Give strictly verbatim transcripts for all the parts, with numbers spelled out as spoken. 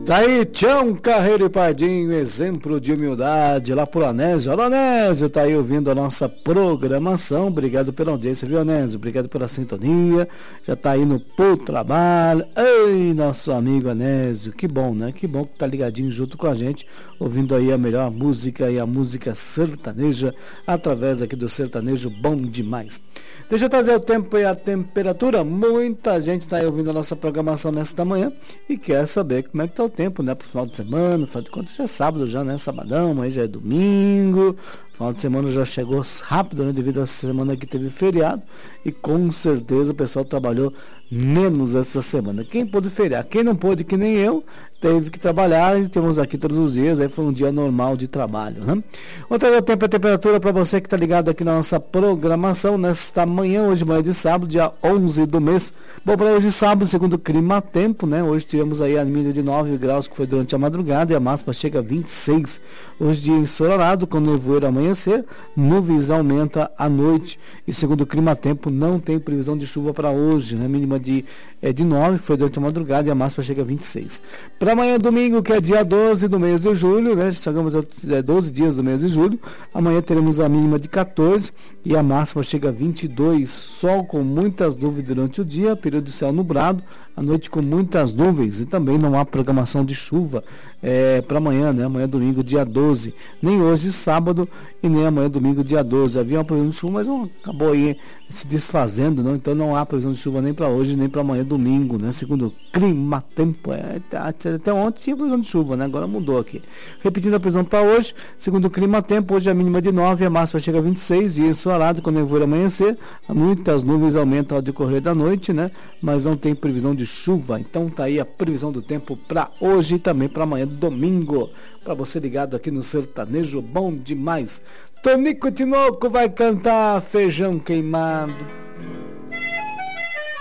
Daí, Tião Carreiro e Pardinho, exemplo de humildade, lá por Anésio. Olá, Anésio, tá aí ouvindo a nossa programação. Obrigado pela audiência, viu, Anésio? Obrigado pela sintonia. Já tá indo pro trabalho. Ei, nosso amigo Anésio, que bom, né? Que bom que tá ligadinho junto com a gente, ouvindo aí a melhor música e a música sertaneja, através aqui do Sertanejo Bom Demais. Deixa eu trazer o tempo e a temperatura. Muita gente tá aí ouvindo a nossa programação nesta manhã e quer saber como é que tá o tempo, né, pro final de semana. Afinal de contas, já é sábado já, né, sabadão, aí já é domingo, final de semana já chegou rápido, né, devido a semana que teve feriado, e com certeza o pessoal trabalhou menos essa semana. Quem pôde feriar, quem não pôde, que nem eu, teve que trabalhar, e temos aqui todos os dias, aí foi um dia normal de trabalho, né? Vou trazer o tempo e a temperatura para você que está ligado aqui na nossa programação, nesta manhã, hoje manhã de sábado, dia onze do mês. Bom, para hoje sábado, segundo o clima tempo, né? Hoje tivemos aí a mínima de nove graus, que foi durante a madrugada, e a máxima chega a vinte e seis. Hoje dia ensolarado, com nevoeiro amanhecer, nuvens aumenta à noite, e segundo o clima tempo, não tem previsão de chuva para hoje, né? Mínima de, é, de nove, foi durante a madrugada, e a máxima chega a vinte e seis. Para amanhã, domingo, que é dia doze do mês de julho, né? Chegamos a doze dias do mês de julho. Amanhã teremos a mínima de quatorze e a máxima chega a vinte e dois. Sol com muitas nuvens durante o dia, período de céu nublado, à noite com muitas nuvens, e também não há programação de chuva é, para amanhã, né? Amanhã, domingo, dia doze. Nem hoje, sábado, e nem amanhã, domingo, dia doze. Havia uma previsão de chuva, mas não, acabou aí se desfazendo, não? Então não há previsão de chuva nem para hoje, nem para amanhã, domingo, né? Segundo o clima tempo, é, até ontem tinha previsão de chuva, né? Agora mudou aqui. Repetindo a previsão para hoje, segundo o clima tempo, hoje a mínima de nove, a máxima chega a vinte e seis, dia ensolarado, com nevoeiro amanhecer, muitas nuvens aumentam ao decorrer da noite, né? Mas não tem previsão de chuva. Então tá aí a previsão do tempo para hoje e também para amanhã, domingo, para você ligado aqui no Sertanejo Bom Demais. Tonico Tinoco vai cantar Feijão Queimado.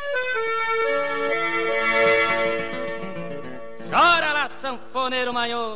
Chora lá, sanfoneiro manhoso.